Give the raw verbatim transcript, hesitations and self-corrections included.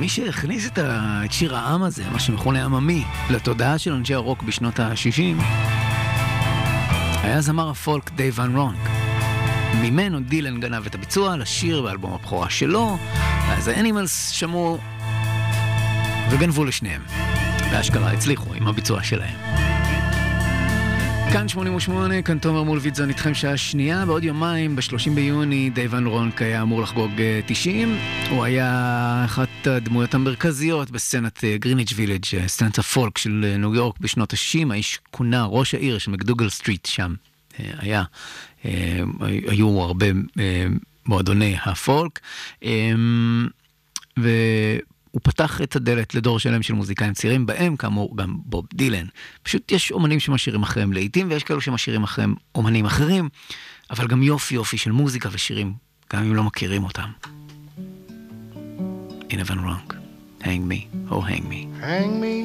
מי שהכניס את שיר העם הזה, מה שמכונה עממי, לתודעה של אנשי הרוק בשנות ה-שישים, היה זמר הפולק דייב ון רונק. ממנו דילן גנב את הביצוע לשיר באלבום הבכורה שלו, ואז האנימלס שמעו וגנבו לשניהם. באשכרה הצליחו עם הביצוע שלהם. כאן שמונים ושמונה, כאן תומר מולביטזון איתכם שעה שנייה. בעוד יומיים, ב-שלושים ביוני, דייב ון רונק היה אמור לחגוג תשעים. הוא היה אחת הדמויות המרכזיות בסצנת גריניץ' וילג', סצנת הפולק של ניו יורק בשנות ה-שישים. האיש כונה ראש העיר של מקדוגל סטריט שם. היה, היו הרבה מועדוני הפולק. ו... הוא פתח את הדלת לדור שלם של מוזיקאים צעירים, בהם כאמור גם בוב דילן. פשוט יש אומנים שמשאירים אחריהם לעיתים, ויש כאלו שמשאירים אחריהם אומנים אחרים, אבל גם יופי יופי של מוזיקה ושירים, גם אם לא מכירים אותם. הנה ון רונק, Hang me, oh hang me. Hang me